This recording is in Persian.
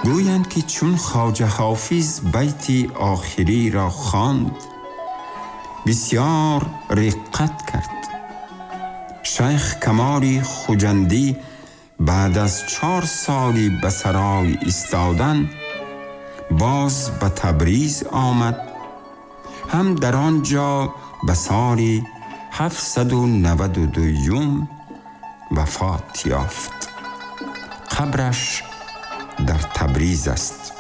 گویند که چون خواجه حافظ بیت آخری را خواند بسیار رقت کرد. شیخ کمال خجندی بعد از 4 سالی به سرای ایستادن باز به تبریز آمد. هم در آنجا به سال 792 وفات یافت. قبرش در تبریز است.